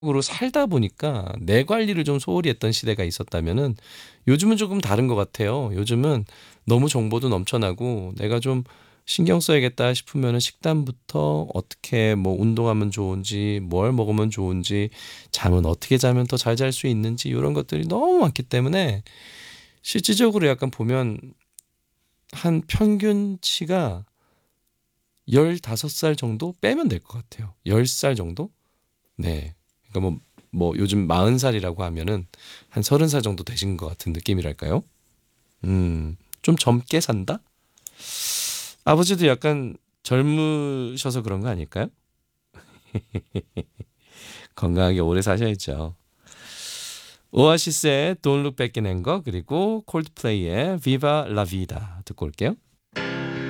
으로 살다 보니까 내 관리를 좀 소홀히 했던 시대가 있었다면은 요즘은 조금 다른 것 같아요. 요즘은 너무 정보도 넘쳐나고 내가 좀 신경 써야겠다 싶으면은 식단부터 어떻게 뭐 운동하면 좋은지, 뭘 먹으면 좋은지, 잠은 어떻게 자면 더 잘 잘 수 있는지 이런 것들이 너무 많기 때문에 실질적으로 약간 보면 한 평균치가 15살 정도 빼면 될 것 같아요. 10살 정도? 네. 그러니까 뭐 요즘 40살이라고 하면은 한 30살 정도 되신 것 같은 느낌이랄까요? 좀 젊게 산다? 아버지도 약간 젊으셔서 그런 거 아닐까요? 건강하게 오래 사셔야죠. 오아시스의 Don't Look Back in Anger 그리고 콜드플레이의 Viva La Vida 듣고 올게요.